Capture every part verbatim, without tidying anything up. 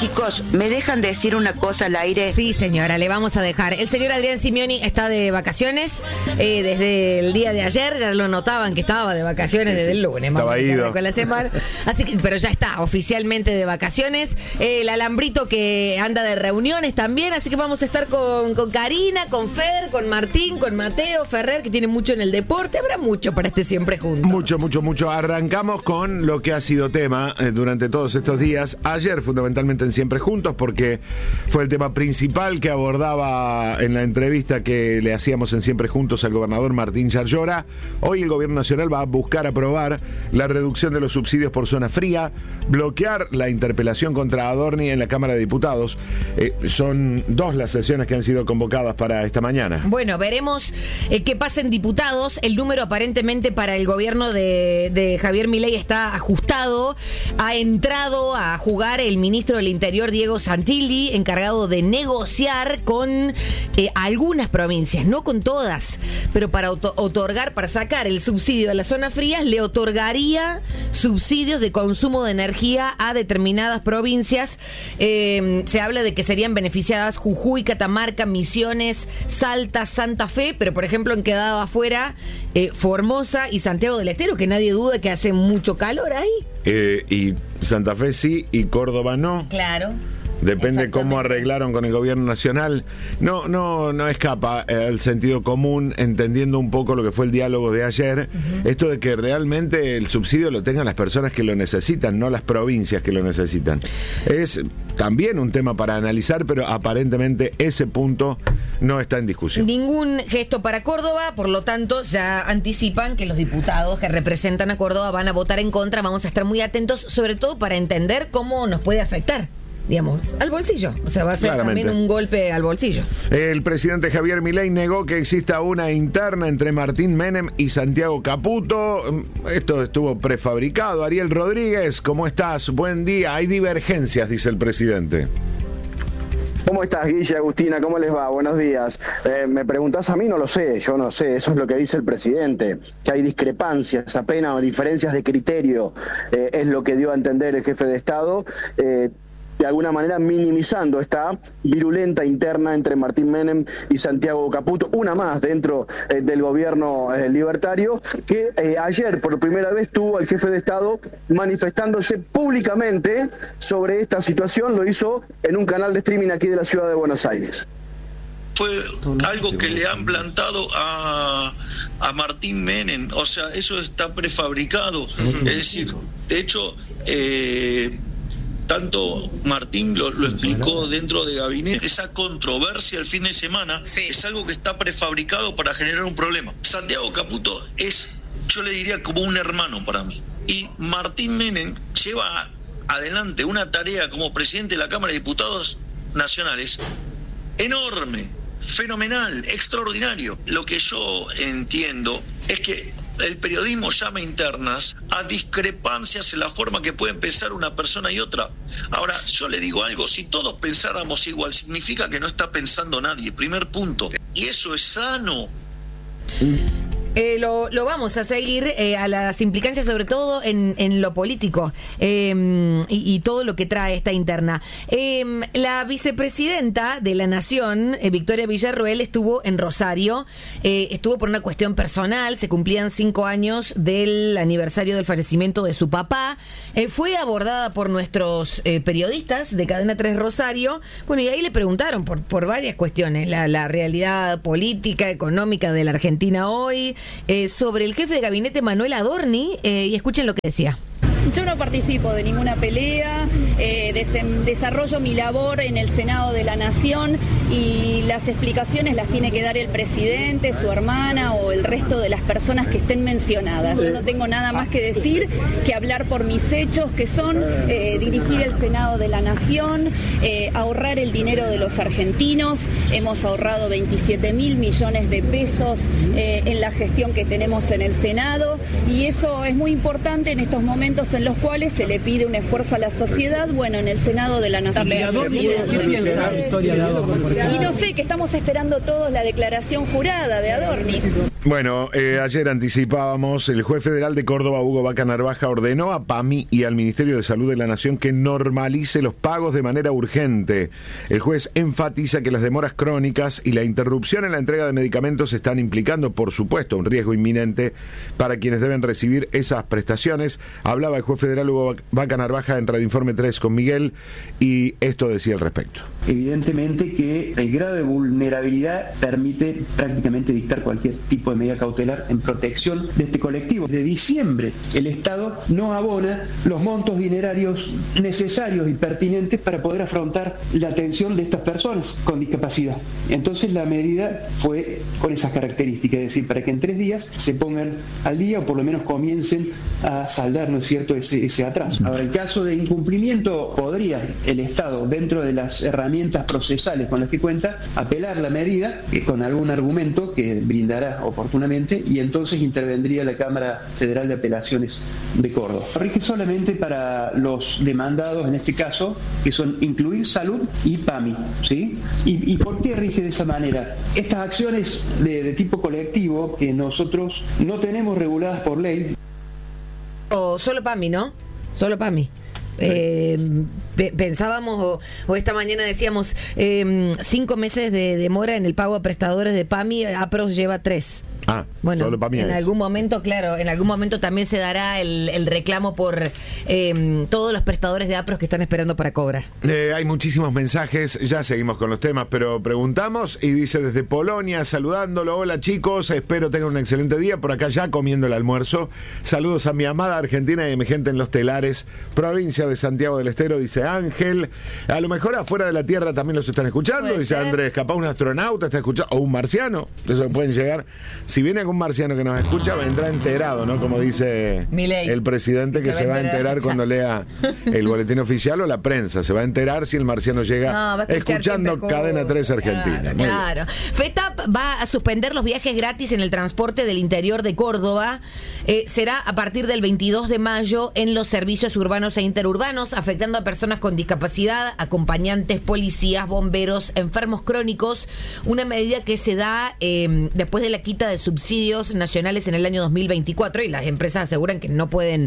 Chicos, ¿me dejan decir una cosa al aire? Sí, señora, le vamos a dejar. El señor Adrián Simioni está de vacaciones eh, desde el día de ayer. Ya lo notaban que estaba de vacaciones sí, desde sí. el lunes. Estaba ido. Con la semana. Así que, pero ya está oficialmente de vacaciones. Eh, el Alambrito que anda de reuniones también. Así que vamos a estar con, con Karina, con Fer, con Martín, con Mateo, Ferrer, que tiene mucho en el deporte. Habrá mucho para este Siempre Juntos. Mucho, mucho, mucho. Arrancamos con lo que ha sido tema eh, durante todos estos días. Ayer, fundamentalmente en Siempre Juntos, porque fue el tema principal que abordaba en la entrevista que le hacíamos en Siempre Juntos al gobernador Martín Yarlora. Hoy el gobierno nacional va a buscar aprobar la reducción de los subsidios por zona fría, bloquear la interpelación contra Adorni en la Cámara de Diputados. Eh, son dos las sesiones que han sido convocadas para esta mañana. Bueno, veremos eh, qué pasa en diputados. El número aparentemente para el gobierno de, de Javier Milei está ajustado. Ha entrado a jugar el ministro del Interior, Diego Santilli, encargado de negociar con eh, algunas provincias, no con todas, pero para otorgar, para sacar el subsidio de las zonas frías, le otorgaría subsidios de consumo de energía a determinadas provincias. Eh, se habla de que serían beneficiadas Jujuy, Catamarca, Misiones, Salta, Santa Fe, pero por ejemplo han quedado afuera eh, Formosa y Santiago del Estero, que nadie duda que hace mucho calor ahí. Eh, y Santa Fe sí, y Córdoba no. Claro. Depende cómo arreglaron con el gobierno nacional. No, no, no escapa eh, el sentido común, entendiendo un poco lo que fue el diálogo de ayer. Uh-huh. Esto de que realmente el subsidio lo tengan las personas que lo necesitan, no las provincias que lo necesitan. Es también un tema para analizar, pero aparentemente ese punto no está en discusión. Ningún gesto para Córdoba, por lo tanto ya anticipan que los diputados que representan a Córdoba van a votar en contra. Vamos a estar muy atentos, sobre todo para entender cómo nos puede afectar, digamos, al bolsillo. O sea, va a ser Claramente. también un golpe al bolsillo. El presidente Javier Milei negó que exista una interna entre Martín Menem y Santiago Caputo. Esto estuvo prefabricado. Ariel Rodríguez, ¿cómo estás? Buen día. Hay divergencias, dice el presidente. ¿Cómo estás, Guille, Agustina? ¿Cómo les va? Buenos días. Eh, ¿Me preguntás a mí? No lo sé, yo no sé. Eso es lo que dice el presidente, que hay discrepancias, apenas diferencias de criterio. Eh, es lo que dio a entender el jefe de Estado. Eh, de alguna manera minimizando esta virulenta interna entre Martín Menem y Santiago Caputo, una más dentro eh, del gobierno eh, libertario, que eh, ayer por primera vez tuvo al jefe de Estado manifestándose públicamente sobre esta situación. Lo hizo en un canal de streaming aquí de la ciudad de Buenos Aires. Fue algo que le han plantado a, a Martín Menem, o sea, eso está prefabricado. Es decir, de hecho, eh, tanto Martín lo, lo explicó dentro de gabinete, esa controversia el fin de semana sí. es algo que está prefabricado para generar un problema. Santiago Caputo es, yo le diría, como un hermano para mí. Y Martín Menem lleva adelante una tarea como presidente de la Cámara de Diputados Nacionales enorme, fenomenal, extraordinario. Lo que yo entiendo es que el periodismo llama internas a discrepancias en la forma que puede pensar una persona y otra. Ahora, yo le digo algo, si todos pensáramos igual, significa que no está pensando nadie, primer punto. Y eso es sano. Eh, lo, lo vamos a seguir eh, a las implicancias, sobre todo en, en lo político eh, y, y todo lo que trae esta interna. Eh, la vicepresidenta de la Nación, eh, Victoria Villarroel, estuvo en Rosario, eh, estuvo por una cuestión personal, se cumplían cinco años del aniversario del fallecimiento de su papá, eh, fue abordada por nuestros eh, periodistas de Cadena tres Rosario, bueno, y ahí le preguntaron por, por varias cuestiones, la, la realidad política, económica de la Argentina hoy, Eh, sobre el jefe de gabinete Manuel Adorni, eh, y escuchen lo que decía. Yo no participo de ninguna pelea, eh, des- desarrollo mi labor en el Senado de la Nación y las explicaciones las tiene que dar el presidente, su hermana o el resto de las personas que estén mencionadas. Yo no tengo nada más que decir que hablar por mis hechos, que son eh, dirigir el Senado de la Nación, eh, ahorrar el dinero de los argentinos. Hemos ahorrado veintisiete mil millones de pesos eh, en la gestión que tenemos en el Senado y eso es muy importante en estos momentos en los cuales se le pide un esfuerzo a la sociedad. Bueno, en el Senado de la Nación. Y no sé, que estamos esperando todos la declaración jurada de Adorni. Bueno, eh, ayer anticipábamos, el juez federal de Córdoba, Hugo Vaca Narvaja, ordenó a PAMI y al Ministerio de Salud de la Nación que normalice los pagos de manera urgente. El juez enfatiza que las demoras crónicas y la interrupción en la entrega de medicamentos están implicando, por supuesto, un riesgo inminente para quienes deben recibir esas prestaciones. Hablaba el juez federal Hugo Vaca Narvaja en Radio Informe tres con Miguel y esto decía al respecto. Evidentemente que el grado de vulnerabilidad permite prácticamente dictar cualquier tipo de medida cautelar en protección de este colectivo. De diciembre el Estado no abona los montos dinerarios necesarios y pertinentes para poder afrontar la atención de estas personas con discapacidad. Entonces la medida fue con esas características, es decir, para que en tres días se pongan al día o por lo menos comiencen a saldar, ¿no es cierto?, ese, ese atraso. Ahora, en caso de incumplimiento, podría el Estado, dentro de las herramientas procesales con las que cuenta, apelar la medida eh, con algún argumento que brindará oportunamente y entonces intervendría la Cámara Federal de Apelaciones de Córdoba. Rige solamente para los demandados, en este caso, que son incluir salud y PAMI, ¿sí? ¿Y, y por qué rige de esa manera? Estas acciones de, de tipo colectivo que nosotros no tenemos reguladas por ley. O solo PAMI, ¿no? Solo PAMI. Eh, pe- pensábamos o, o esta mañana decíamos eh, cinco meses de demora en el pago a prestadores de PAMI, APROS lleva tres. Ah, bueno, solo PAMI en es. algún momento, claro, en algún momento también se dará el, el reclamo por eh, todos los prestadores de APROS que están esperando para cobrar. Eh, hay muchísimos mensajes, ya seguimos con los temas, pero preguntamos y dice desde Polonia, saludándolo, hola chicos, espero tengan un excelente día, por acá ya comiendo el almuerzo. Saludos a mi amada Argentina y a mi gente en Los Telares, provincia de Santiago del Estero, dice Ángel. A lo mejor afuera de la Tierra también los están escuchando, Puede dice ser. Andrés, capaz un astronauta está escuchando, o un marciano, eso pueden llegar. Si viene algún marciano que nos escucha, vendrá enterado, ¿no? Como dice Milei, el presidente, que se va a enterar cuando lea el boletín oficial o la prensa. Se va a enterar si el marciano llega No, va a escuchar escuchando siempre Cadena tres Cuba. Argentina. Claro, Muy bien. claro. FETAP va a suspender los viajes gratis en el transporte del interior de Córdoba. Eh, será a partir del veintidós de mayo en los servicios urbanos e interurbanos, afectando a personas con discapacidad, acompañantes, policías, bomberos, enfermos crónicos. Una medida que se da eh, después de la quita de subsidios nacionales en el año dos mil veinticuatro y las empresas aseguran que no pueden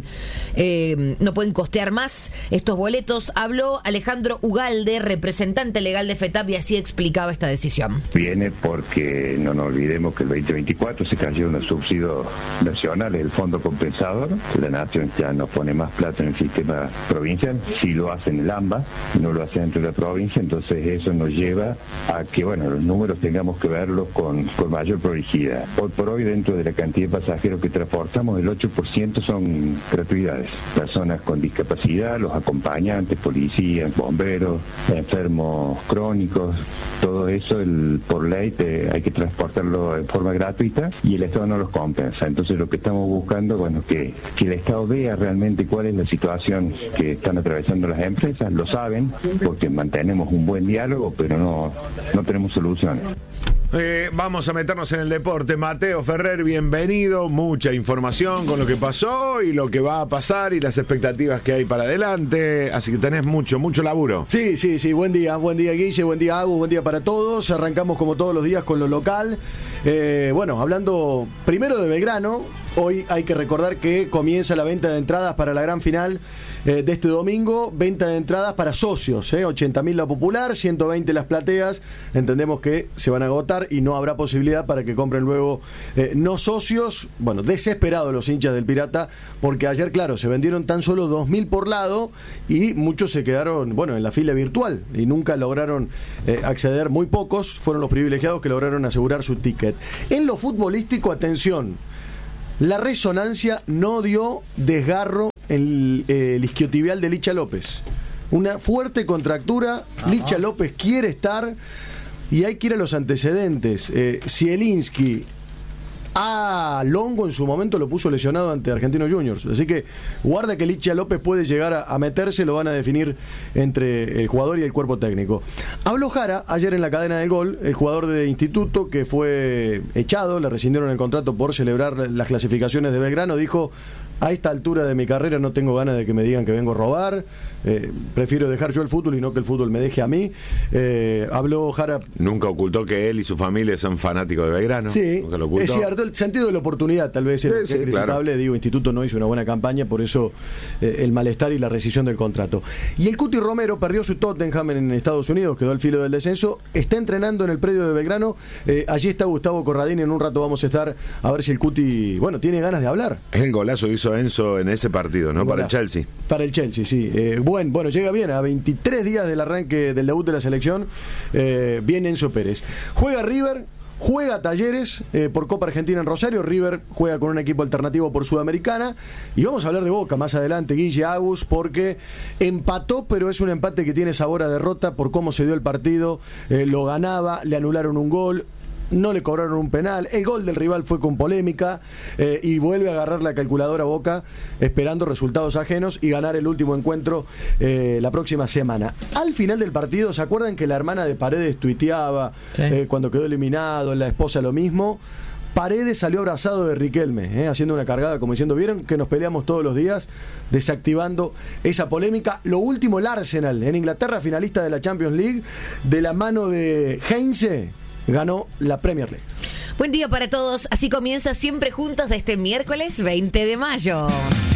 eh, no pueden costear más estos boletos. Habló Alejandro Ugalde, representante legal de FETAP, y así explicaba esta decisión. Viene porque no nos olvidemos que el veinte veinticuatro se cayó unos subsidios nacionales, el fondo compensador. La nación ya no pone más plata en el sistema provincial, si lo hace en el AMBA, no lo hace dentro de la provincia, entonces eso nos lleva a que, bueno, los números tengamos que verlos con, con mayor prolijidad. Hoy por hoy, dentro de la cantidad de pasajeros que transportamos, el ocho por ciento son gratuidades. Personas con discapacidad, los acompañantes, policías, bomberos, enfermos crónicos, todo eso el, por ley te, hay que transportarlo en forma gratuita y el Estado no los compensa. Entonces lo que estamos buscando, bueno, que, que el Estado vea realmente cuál es la situación que están atravesando las empresas, lo saben, porque mantenemos un buen diálogo, pero no, no tenemos soluciones. Eh, vamos a meternos en el deporte. Mateo Ferrer, bienvenido. Mucha información con lo que pasó y lo que va a pasar y las expectativas que hay para adelante. Así que tenés mucho, mucho laburo. Sí, sí, sí. Buen día, buen día Guille, buen día Agus, buen día para todos. Arrancamos como todos los días con lo local. Eh, bueno, hablando primero de Belgrano, hoy hay que recordar que comienza la venta de entradas para la gran final eh, de este domingo. Venta de entradas para socios, eh, ochenta mil la popular, ciento veinte las plateas. Entendemos que se van a agotar y no habrá posibilidad para que compren luego eh, no socios. Bueno, desesperados los hinchas del Pirata, porque ayer, claro, se vendieron tan solo dos mil por lado y muchos se quedaron, bueno, en la fila virtual y nunca lograron eh, acceder. Muy pocos fueron los privilegiados que lograron asegurar su ticket. En lo futbolístico, atención, la resonancia no dio desgarro en el, eh, el isquiotibial de Licha López. Una fuerte contractura. Ajá. Licha López quiere estar y hay que ir a los antecedentes. Eh, Zielinski a Longo en su momento lo puso lesionado ante Argentinos Juniors, así que guarda que Licha López puede llegar a, a meterse, lo van a definir entre el jugador y el cuerpo técnico. Habló Jara ayer en la cadena del gol, el jugador de Instituto que fue echado, le rescindieron el contrato por celebrar las clasificaciones de Belgrano, dijo: a esta altura de mi carrera no tengo ganas de que me digan que vengo a robar. Eh, prefiero dejar yo el fútbol y no que el fútbol me deje a mí. Eh, habló Jara. Nunca ocultó que él y su familia son fanáticos de Belgrano. Sí, Nunca lo ocultó. Es cierto, el sentido de la oportunidad tal vez es sí, lo que sí, es criticable. Claro. Digo, Instituto no hizo una buena campaña, por eso eh, el malestar y la rescisión del contrato. Y el Cuti Romero perdió su Tottenham en Estados Unidos, quedó al filo del descenso, está entrenando en el predio de Belgrano. Eh, allí está Gustavo Corradini, en un rato vamos a estar a ver si el Cuti, bueno, tiene ganas de hablar. Es el golazo que hizo Enzo en ese partido, ¿no? Para el Chelsea. Para el Chelsea, sí. Eh, buen, bueno, llega bien, a veintitrés días del arranque del debut de la selección, eh, viene Enzo Pérez. Juega River, juega Talleres eh, por Copa Argentina en Rosario. River juega con un equipo alternativo por Sudamericana. Y vamos a hablar de Boca más adelante, Guille, Agus, porque empató, pero es un empate que tiene sabor a derrota por cómo se dio el partido. Eh, lo ganaba, le anularon un gol, no le cobraron un penal, el gol del rival fue con polémica, eh, y vuelve a agarrar la calculadora Boca esperando resultados ajenos y ganar el último encuentro eh, la próxima semana. Al final del partido, ¿se acuerdan que la hermana de Paredes tuiteaba sí. eh, cuando quedó eliminado, la esposa lo mismo? Paredes salió abrazado de Riquelme, eh, haciendo una cargada como diciendo, ¿vieron que nos peleamos todos los días? Desactivando esa polémica. Lo último, el Arsenal en Inglaterra, finalista de la Champions League, de la mano de Heinze, ganó la Premier League. Buen día para todos. Así comienza Siempre Juntos de este miércoles veinte de mayo.